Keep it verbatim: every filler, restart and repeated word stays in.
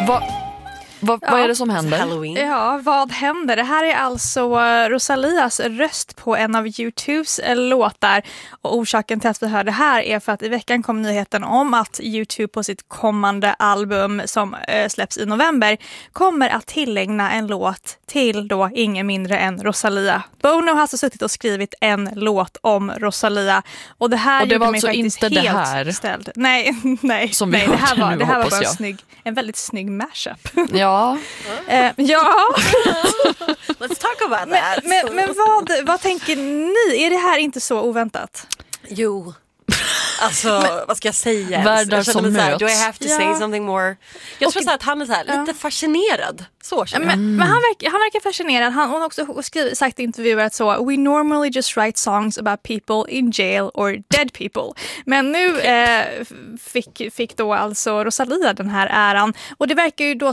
Va, va, Ja. vad är det som händer? Halloween. Ja, vad händer? Det här är alltså Rosalias röst på en av YouTubes låtar. Och orsaken till att vi hör det här är för att i veckan kom nyheten om att YouTube på sitt kommande album som äh, släpps i november kommer att tillägna en låt till då ingen mindre än Rosalia. Bono har alltså suttit och skrivit en låt om Rosalia. Och det här och det gjorde var mig alltså faktiskt inte det helt här ställd. Nej, nej. som vi nej, det här hörde var, nu, det här var hoppas bara en, jag. snygg, en väldigt snygg mashup. Ja. eh, ja. Let's talk about Men, that. men, men vad, vad tänker ni? Är det här inte så oväntat? Jo. Alltså, vad ska jag säga? Världar Jag känner som mig så här, möts. do I have to Ja. say something more? Jag Och- tror så här att han är så här, Ja. lite fascinerad. Så känner jag. Men, men han, verkar, han verkar fascinerad. Han har också skrivit, sagt i intervjuer att så we normally just write songs about people in jail or dead people. Men nu eh, fick, fick då alltså Rosalia den här äran. Och det verkar ju då